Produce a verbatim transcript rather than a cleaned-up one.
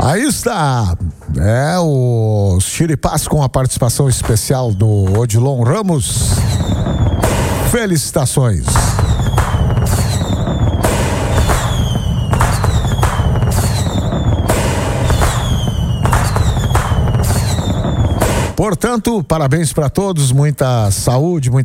Aí está, é o Chiripás com a participação especial do Odilon Ramos. Felicitações. Portanto, parabéns para todos, muita saúde, muita